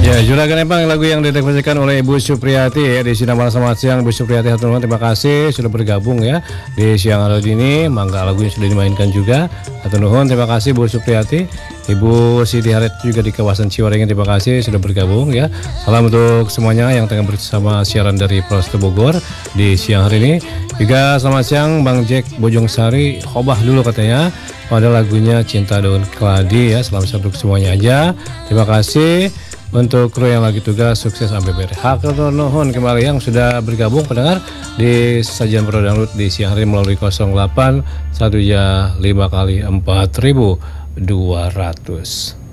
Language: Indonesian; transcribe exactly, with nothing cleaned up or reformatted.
Ya, juragan Empang lagu yang direkomendasikan oleh Ibu Supriyati ya di Sinar Malam. Selamat siang Ibu Supriyati, hatur nuhun, terima kasih sudah bergabung ya di siang hari ini. Mangga lagunya sudah dimainkan juga. Hatur nuhun, terima kasih Bu Supriyati. Ibu Siti Harit juga di kawasan Ciwaringin, terima kasih sudah bergabung ya. Salam untuk semuanya yang tengah bersama siaran dari Polres Bogor di siang hari ini. Juga selamat siang Bang Jack Bojong Sari, khobah dulu katanya pada lagunya Cinta Daun Keladi ya. Selamat siang untuk semuanya aja. Terima kasih untuk kru yang lagi tugas, sukses sampai beres. Hatur nuhun kembali yang sudah bergabung pendengar di sajian Pro Dangdut di siang hari melalui nol delapan satu lima kali empat ribu dua ratus.